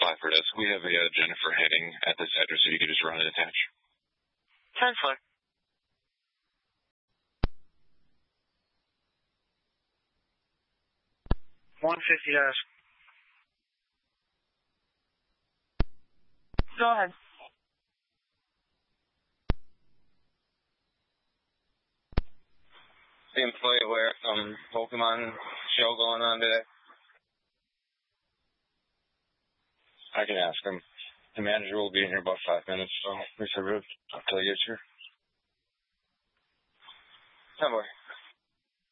Blackford Desk. We have a Jennifer heading at this address, so you can just run and attach. 10th floor. 150 desk. Go ahead. The employee aware of some Pokemon show going on today? I can ask him. The manager will be in here about 5 minutes, so Mr. Ruth, I'll tell you it's here. Come on.